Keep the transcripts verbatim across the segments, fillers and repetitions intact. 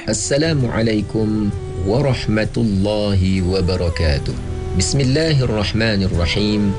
Assalamualaikum warahmatullahi wabarakatuh. Bismillahirrahmanirrahim.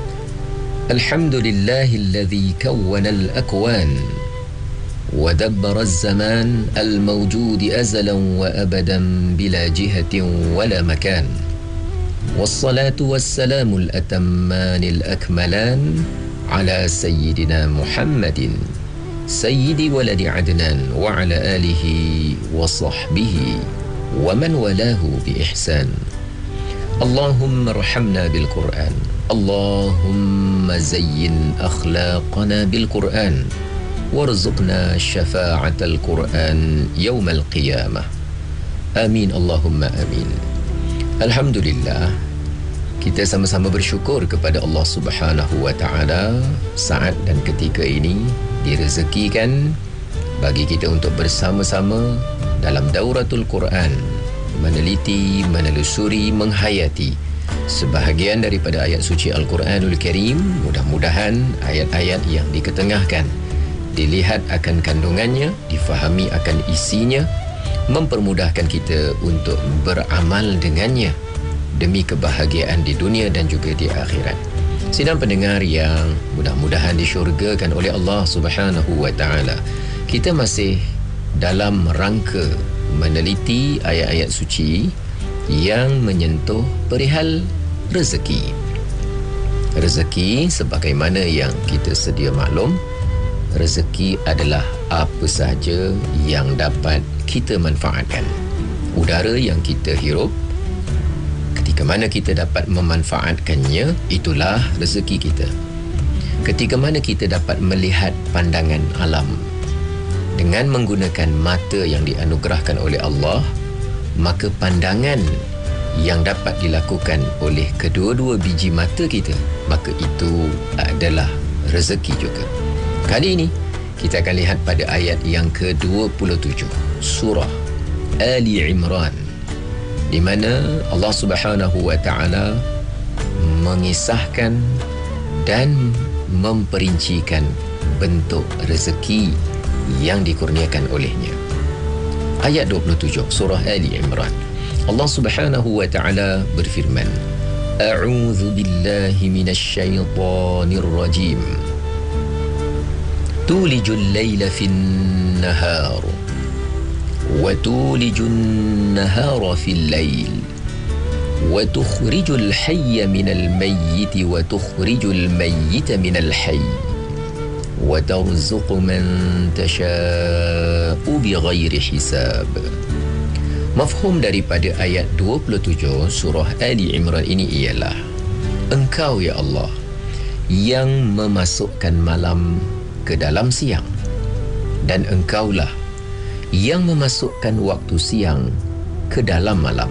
Alhamdulillahilladzi kawwana al-akwan wa dabbara az-zaman al-mawjud azalan wa abadan bila jihatin wala makan. Wassalatu wassalamu al-atamman al-akmalan ala sayyidina Muhammadin sayyidi waladi Adnan wa ala alihi wa sahbihi wa man walahu bi ihsan. Allahumma arhamna bil Qur'an, Allahumma zayyin akhlaqana bil Qur'an, warzuqna syafa'atal Qur'an yawmal qiyamah. Amin Allahumma amin. Alhamdulillah, kita sama-sama bersyukur kepada Allah Subhanahu wa taala saat dan ketika ini direzekikan bagi kita untuk bersama-sama dalam Dauratul Quran, meneliti, menelusuri, menghayati sebahagian daripada ayat suci Al-Quranul Karim. Mudah-mudahan ayat-ayat yang diketengahkan dilihat akan kandungannya, difahami akan isinya, mempermudahkan kita untuk beramal dengannya demi kebahagiaan di dunia dan juga di akhirat. Sidang pendengar yang mudah-mudahan disyurgakan oleh Allah Subhanahu wa taala, kita masih dalam rangka meneliti ayat-ayat suci yang menyentuh perihal rezeki. Rezeki sebagaimana yang kita sedia maklum, rezeki adalah apa sahaja yang dapat kita manfaatkan. Udara yang kita hirup, ketika mana kita dapat memanfaatkannya, itulah rezeki kita. Ketika mana kita dapat melihat pandangan alam dengan menggunakan mata yang dianugerahkan oleh Allah, maka pandangan yang dapat dilakukan oleh kedua-dua biji mata kita, maka itu adalah rezeki juga. Kali ini kita akan lihat pada ayat yang ke dua puluh tujuh surah Ali Imran, di mana Allah Subhanahu wa taala mengisahkan dan memperincikan bentuk rezeki yang dikurniakan olehnya. Ayat dua puluh tujuh surah Ali Imran, Allah Subhanahu wa taala berfirman, A'udzu billahi minasy syaithanir rajim. Tulijul laila fin nahar wa tulijun nahara fil lail wa tukhrijul hayya minal mayyit wa tukhrijul mayyita minal hayy wa tarzuqu man tasha'u bighairi hisab. Mafhum daripada ayat dua puluh tujuh surah Ali Imran ini ialah, Engkau ya Allah yang memasukkan malam ke dalam siang, dan Engkaulah yang memasukkan waktu siang ke dalam malam,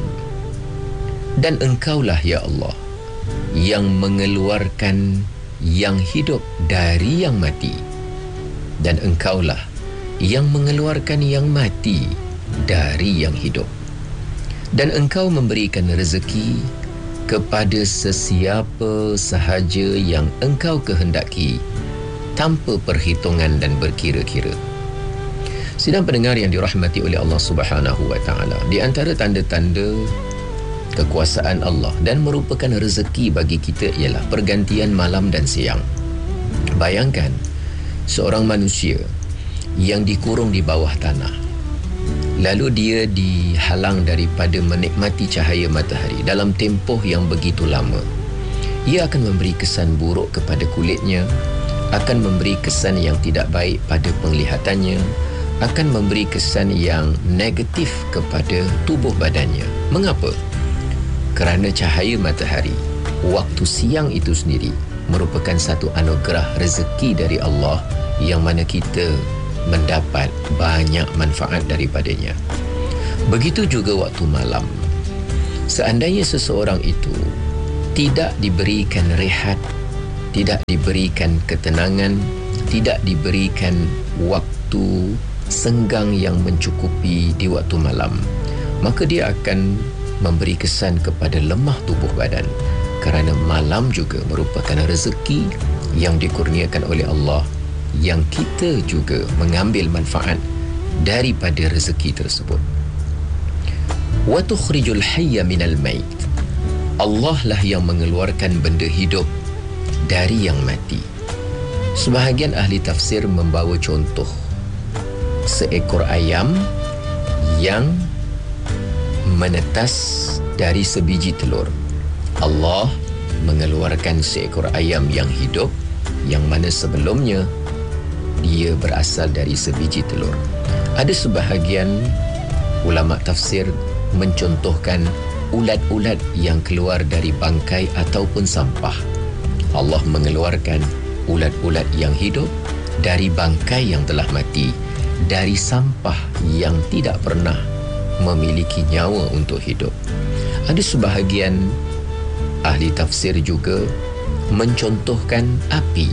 dan Engkaulah ya Allah yang mengeluarkan yang hidup dari yang mati, dan Engkaulah yang mengeluarkan yang mati dari yang hidup, dan Engkau memberikan rezeki kepada sesiapa sahaja yang Engkau kehendaki tanpa perhitungan dan berkira-kira. Sidang pendengar yang dirahmati oleh Allah Subhanahu wa taala, di antara tanda-tanda kekuasaan Allah dan merupakan rezeki bagi kita ialah pergantian malam dan siang. Bayangkan seorang manusia yang dikurung di bawah tanah, lalu dia dihalang daripada menikmati cahaya matahari dalam tempoh yang begitu lama. Ia akan memberi kesan buruk kepada kulitnya, akan memberi kesan yang tidak baik pada penglihatannya, akan memberi kesan yang negatif kepada tubuh badannya. Mengapa? Kerana cahaya matahari, waktu siang itu sendiri merupakan satu anugerah rezeki dari Allah yang mana kita mendapat banyak manfaat daripadanya. Begitu juga waktu malam. Seandainya seseorang itu tidak diberikan rehat, tidak diberikan ketenangan, tidak diberikan waktu senggang yang mencukupi di waktu malam, maka dia akan memberi kesan kepada lemah tubuh badan, kerana malam juga merupakan rezeki yang dikurniakan oleh Allah, yang kita juga mengambil manfaat daripada rezeki tersebut. Wa tukhrijul hayya minal mait. Allah lah yang mengeluarkan benda hidup dari yang mati. Sebahagian ahli tafsir membawa contoh seekor ayam yang menetas dari sebiji telur. Allah mengeluarkan seekor ayam yang hidup, yang mana sebelumnya dia berasal dari sebiji telur. Ada sebahagian ulama tafsir mencontohkan ulat-ulat yang keluar dari bangkai ataupun sampah. Allah mengeluarkan ulat-ulat yang hidup dari bangkai yang telah mati, dari sampah yang tidak pernah memiliki nyawa untuk hidup. Ada sebahagian ahli tafsir juga mencontohkan api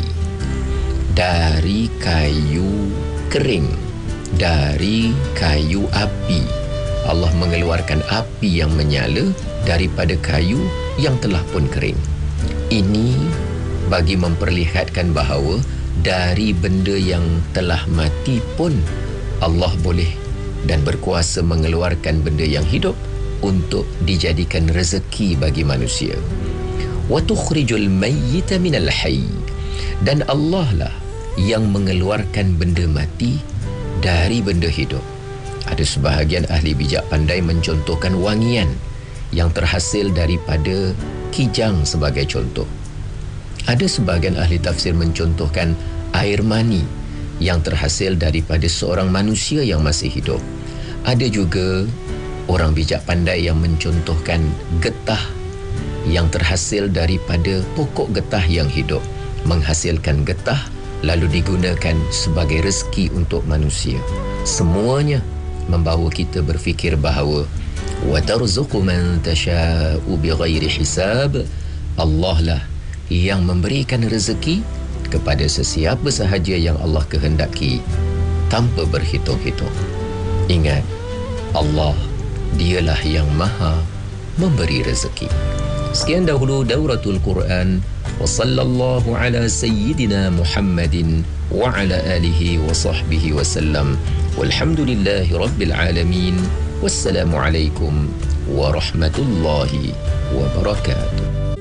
dari kayu kering, dari kayu api. Allah mengeluarkan api yang menyala daripada kayu yang telah pun kering. Ini bagi memperlihatkan bahawa dari benda yang telah mati pun Allah boleh dan berkuasa mengeluarkan benda yang hidup untuk dijadikan rezeki bagi manusia. Wa tukhrijul mayyita minal hayy. Dan Allah lah yang mengeluarkan benda mati dari benda hidup. Ada sebahagian ahli bijak pandai mencontohkan wangian yang terhasil daripada kijang sebagai contoh. Ada sebahagian ahli tafsir mencontohkan air mani yang terhasil daripada seorang manusia yang masih hidup. Ada juga orang bijak pandai yang mencontohkan getah yang terhasil daripada pokok getah yang hidup, menghasilkan getah lalu digunakan sebagai rezeki untuk manusia. Semuanya membawa kita berfikir bahawa wa tarzuqu man tasha'u bighairi hisab. Allah lah yang memberikan rezeki kepada sesiapa sahaja yang Allah kehendaki tanpa berhitung-hitung. Ingat, Allah dialah yang maha memberi rezeki. Sekian dahulu Dauratul Quran. Wa sallallahu ala sayyidina Muhammadin wa ala alihi wa sahbihi wa sallam. Walhamdulillahi rabbil alamin. Wassalamu alaikum warahmatullahi wabarakatuh.